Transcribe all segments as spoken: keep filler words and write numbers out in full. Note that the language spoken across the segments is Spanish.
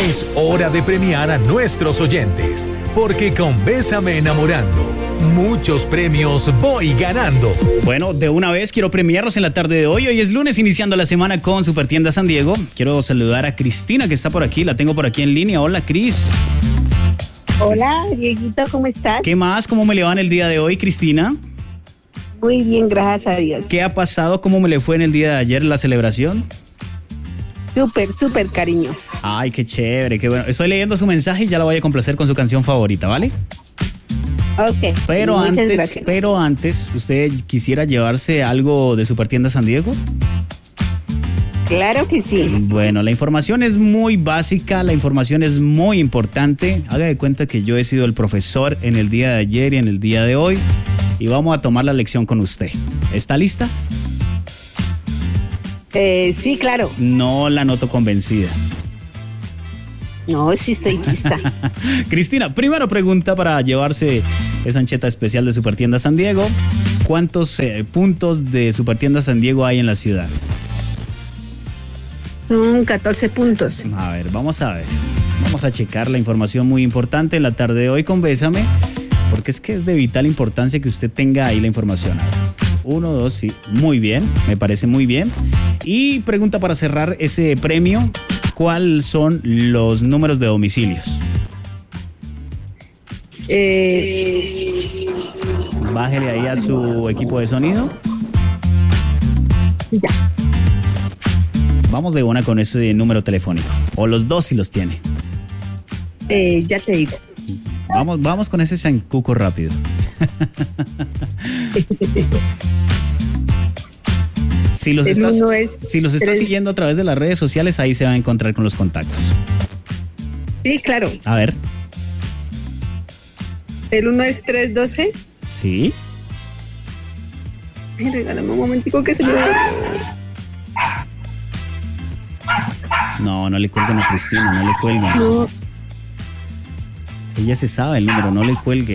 Es hora de premiar a nuestros oyentes, porque con Bésame Enamorando, muchos premios voy ganando. Bueno, de una vez quiero premiarlos en la tarde de hoy. Hoy es lunes, iniciando la semana con Supertienda San Diego. Quiero saludar a Cristina, que está por aquí. La tengo por aquí en línea. Hola, Cris. Hola, Dieguito, ¿cómo estás? ¿Qué más? ¿Cómo me le va en el día de hoy, Cristina? Muy bien, gracias a Dios. ¿Qué ha pasado? ¿Cómo me le fue en el día de ayer la celebración? Súper, súper, cariño. Ay, qué chévere, qué bueno. Estoy leyendo su mensaje y ya la voy a complacer con su canción favorita, ¿vale? Ok. Pero muchas antes, gracias. pero antes, ¿usted quisiera llevarse algo de Supertienda San Diego? Claro que sí. Bueno, la información es muy básica, la información es muy importante. Haga de cuenta que yo he sido el profesor en el día de ayer y en el día de hoy y vamos a tomar la lección con usted. ¿Está lista? Eh, sí, claro. No la noto convencida. No, sí estoy lista. Cristina, primera pregunta para llevarse esa ancheta especial de Supertienda San Diego. ¿Cuántos eh, puntos de Supertienda San Diego hay en la ciudad? Son catorce puntos. A ver, vamos a ver. Vamos a checar la información muy importante en la tarde de hoy con Bésame, porque es que es de vital importancia que usted tenga ahí la información. A ver. Uno, dos, sí. Muy bien, me parece muy bien. Y pregunta para cerrar ese premio, ¿cuáles son los números de domicilios? Eh... Bájele ahí a su equipo de sonido. Sí, ya. Vamos de una con ese número telefónico. O los dos si los tiene. Eh, ya te digo. Vamos, vamos con ese zancuco rápido. Si los El estás, uno es si los estás tres. siguiendo a través de las redes sociales, ahí se va a encontrar con los contactos. Sí, claro. A ver. El uno es tres doce. Sí. Ay, regálame un momentico que se me va. No, no le cuelguen a Cristina, no le cuelguen. No, Ella se sabe el número, no le cuelgue.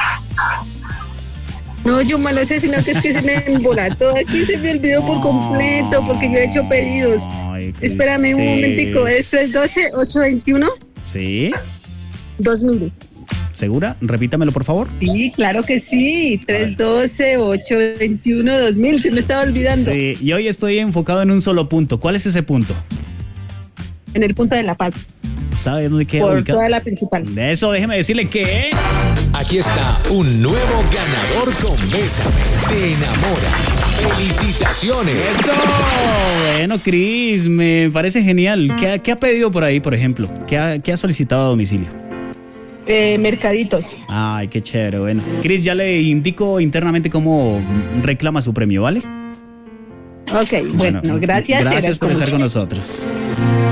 no, yo malo sé, sino que es que se me embolató. Aquí se me olvidó por completo porque yo he hecho pedidos. Ay, Espérame un Cristina. momentico. Es tres doce, ocho veintiuno, Sí. dos mil. ¿Segura? Repítamelo, por favor. Sí, claro que sí. tres doce, ocho veintiuno, dos mil. Se me estaba olvidando. Sí, y hoy estoy enfocado en un solo punto. ¿Cuál es ese punto? En el punto de La Paz. ¿Sabe dónde queda Por ubicado? toda la principal. De eso déjeme decirle que... Aquí está un nuevo ganador con Bésame. Te enamora. ¡Felicitaciones! ¡Eso! Bueno, Cris, me parece genial. ¿Qué ha, qué ha pedido por ahí, por ejemplo? ¿Qué ha, qué ha solicitado a domicilio? Eh, mercaditos. Ay, qué chévere, bueno. Cris, ya le indico internamente cómo reclama su premio, ¿vale? Ok, bueno, gracias. Gracias por Gracias. estar con nosotros.